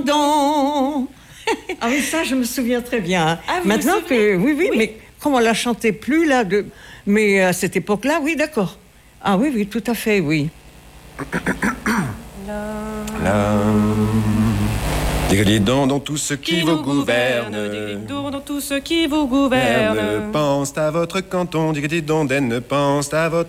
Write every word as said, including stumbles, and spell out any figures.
Dans. Ah oui, ça, je me souviens très bien. Ah, vous Maintenant vous souvenez? que, oui, oui, Oui. mais comme on la chantait plus là, de, mais à cette époque-là, oui, d'accord. Ah oui, oui, tout à fait, oui. Là. Diridon dans tout ce qui, Qui vous nous gouverne, gouverne. diridon dans tout ce qui vous Gouverne, gouverne. pense à votre canton, diridon, den, pense à votre